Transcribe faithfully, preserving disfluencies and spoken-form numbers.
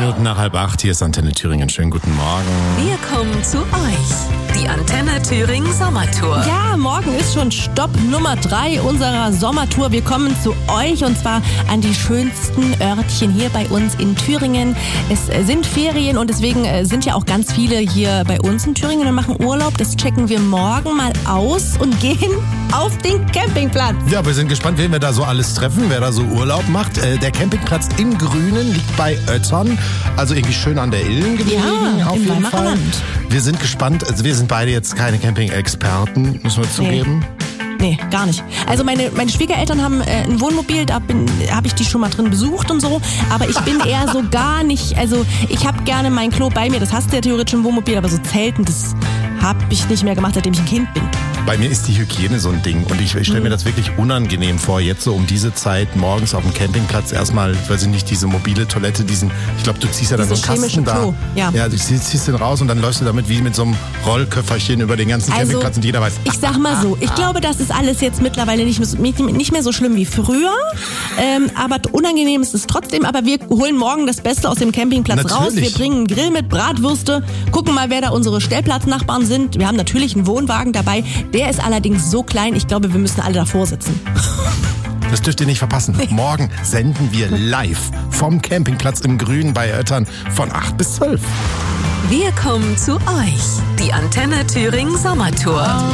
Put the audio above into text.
Minuten nach halb acht, hier ist Antenne Thüringen. Schönen guten Morgen. Wir kommen zu euch. Die Antenne Thüringen Sommertour. Ja, morgen ist schon Stopp Nummer drei unserer Sommertour. Wir kommen zu euch und zwar an die schönsten Örtchen hier bei uns in Thüringen. Es sind Ferien und deswegen sind ja auch ganz viele hier bei uns in Thüringen und machen Urlaub. Das checken wir morgen mal aus und gehen auf den Campingplatz. Ja, wir sind gespannt, wen wir da so alles treffen, wer da so Urlaub macht. Äh, der Campingplatz im Grünen liegt bei Oettern, also irgendwie schön an der Ilm gelegen. Ja, auf im jeden Weimarer Fall. Land. Wir sind gespannt, also wir sind beide jetzt keine Camping-Experten, müssen wir zugeben. Nee, gar nicht. Also meine, meine Schwiegereltern haben äh, ein Wohnmobil, da habe ich die schon mal drin besucht und so. Aber ich bin eher so gar nicht, also ich habe gerne mein Klo bei mir, das hast du ja theoretisch im Wohnmobil, aber so Zelten, das habe ich nicht mehr gemacht, seitdem ich ein Kind bin. Bei mir ist die Hygiene so ein Ding und ich, ich stelle mir das wirklich unangenehm vor, jetzt so um diese Zeit morgens auf dem Campingplatz erstmal, weiß ich nicht, diese mobile Toilette, diesen, ich glaube, du ziehst ja dann so Dieses einen Kasten chemische Klo, da. ja. Ja, du ziehst, ziehst den raus und dann läufst du damit wie mit so einem Rollköfferchen über den ganzen Also, Campingplatz und jeder weiß. Ich sag mal so, ich glaube, das ist alles jetzt mittlerweile nicht, nicht mehr so schlimm wie früher. Ähm, aber unangenehm ist es trotzdem. Aber wir holen morgen das Beste aus dem Campingplatz Natürlich. raus. Wir bringen einen Grill mit, Bratwürste, gucken mal, wer da unsere Stellplatznachbarn sind. Wir haben natürlich einen Wohnwagen dabei. Der ist allerdings so klein, ich glaube, wir müssen alle davor sitzen. Das dürft ihr nicht verpassen. Morgen senden wir live vom Campingplatz im Grünen bei Oettern von acht bis zwölf. Wir kommen zu euch. Die Antenne Thüringen Sommertour.